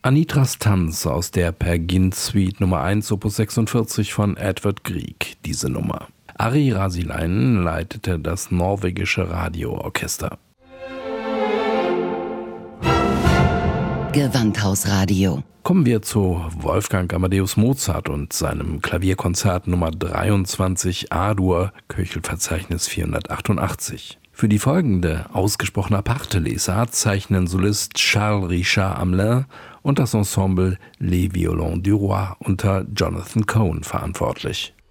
Anitras Tanz aus der Peer Gynt Suite Nummer 1 Opus 46 von Edvard Grieg, diese Nummer. Ari Rasileinen leitete das norwegische Radioorchester. Gewandhausradio. Kommen wir zu Wolfgang Amadeus Mozart und seinem Klavierkonzert Nummer 23 A-Dur, Köchelverzeichnis 488. Für die folgende ausgesprochene Aparte-Lesart zeichnen Solist Charles Richard Hamelin und das Ensemble Les Violons du Roi unter Jonathan Cohen verantwortlich.